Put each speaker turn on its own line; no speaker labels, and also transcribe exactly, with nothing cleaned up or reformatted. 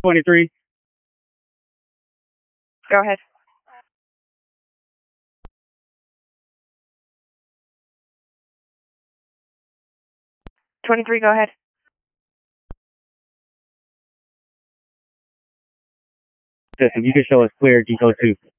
twenty-three.
Go ahead. twenty-three, go ahead.
If you can show us clear, G code two.